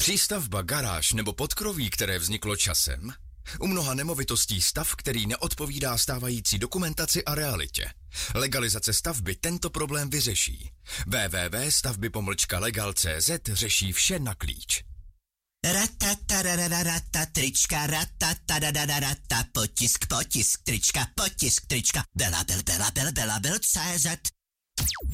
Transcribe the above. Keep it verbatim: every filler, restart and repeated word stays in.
Přístavba, garáž nebo podkroví, které vzniklo časem? U mnoha nemovitostí stav, který neodpovídá stávající dokumentaci a realitě. Legalizace stavby tento problém vyřeší. w w w tečka stavby pomlčka legal tečka c z řeší vše na klíč. Ratatarararata, trička, ratatarararata, potisk, potisk, trička, potisk, trička, bela, bel, bela, bel, bela, bel, C Z.